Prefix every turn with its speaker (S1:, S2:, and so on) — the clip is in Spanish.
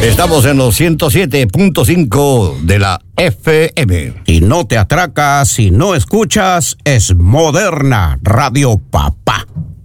S1: Estamos en los 107.5 de la FM.
S2: Y no te atracas si no escuchas Es Moderna Radio Papá.